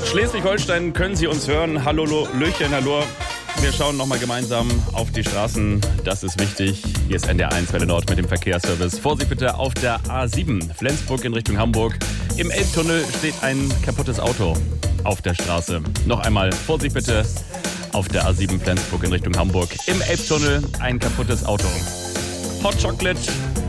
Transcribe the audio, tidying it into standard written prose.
Schleswig-Holstein können Sie uns hören. Hallo, Löchen, hallo. Wir schauen nochmal gemeinsam auf die Straßen. Das ist wichtig. Hier ist NDR1 Welle Nord mit dem Verkehrsservice. Vorsicht bitte auf der A7 Flensburg in Richtung Hamburg. Im Elbtunnel steht ein kaputtes Auto auf der Straße. Noch einmal Vorsicht bitte auf der A7 Flensburg in Richtung Hamburg. Im Elbtunnel ein kaputtes Auto. Hot Chocolate